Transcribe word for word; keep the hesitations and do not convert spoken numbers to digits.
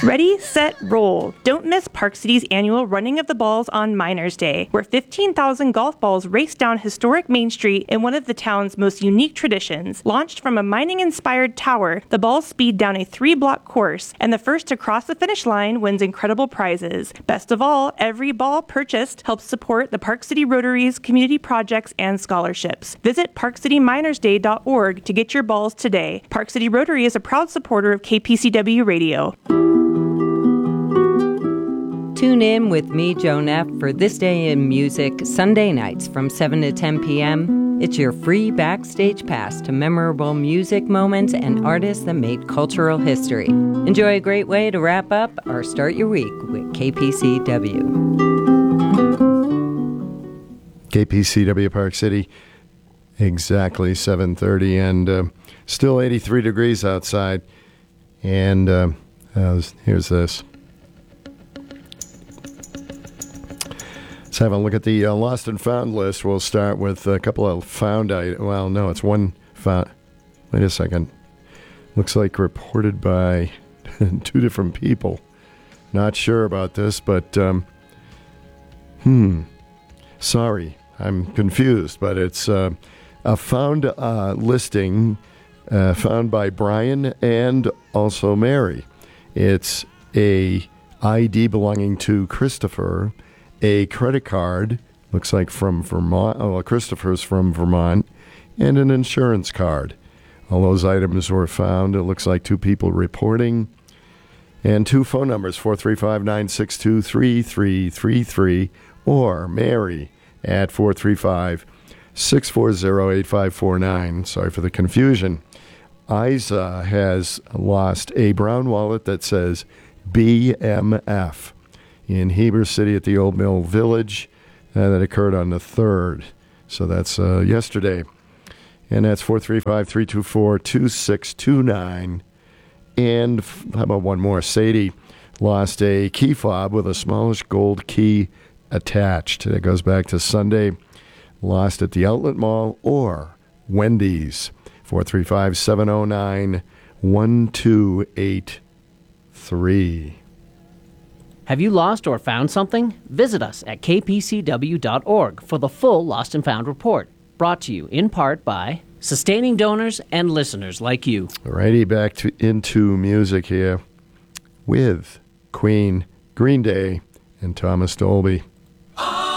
Ready, set, roll. Don't miss Park City's annual Running of the Balls on Miners Day, where fifteen thousand golf balls race down historic Main Street in one of the town's most unique traditions. Launched from a mining-inspired tower, the balls speed down a three-block course, and the first to cross the finish line wins incredible prizes. Best of all, every ball purchased helps support the Park City Rotary's community projects and scholarships. Visit park city miners day dot org to get your balls today. Park City Rotary is a proud supporter of K P C W Radio. Tune in with me, Joan F., for This Day in Music, Sunday nights from seven to ten p.m. It's your free backstage pass to memorable music moments and artists that made cultural history. Enjoy a great way to wrap up or start your week with K P C W. K P C W Park City, exactly seven thirty, and uh, still eighty-three degrees outside. And uh, uh, here's this. Let's have a look at the uh, lost and found list. We'll start with a couple of found items. Well, no, it's one found. Wait a second. Looks like reported by two different people. Not sure about this, but um, hmm. Sorry, I'm confused. But it's uh, a found uh, listing uh, found by Brian and also Mary. It's a I D belonging to Christopher. A credit card, looks like from Vermont, oh, Christopher's from Vermont, and an insurance card. All those items were found. It looks like two people reporting. And two phone numbers, four three five, nine six two, three three three three, or Mary at four three five, six four zero, eight five four nine. Sorry for the confusion. Isa has lost a brown wallet that says B M F. In Heber City at the Old Mill Village. Uh, that occurred on the third. So that's uh, yesterday. And that's four three five, three two four, two six two nine. And f- how about one more? Sadie lost a key fob with a smallish gold key attached. That goes back to Sunday. Lost at the Outlet Mall or Wendy's. four three five, seven oh nine, one two eight three. Have you lost or found something? Visit us at k p c w dot org for the full Lost and Found report. Brought to you in part by sustaining donors and listeners like you. Alrighty, back to into music here with Queen, Green Day, and Thomas Dolby.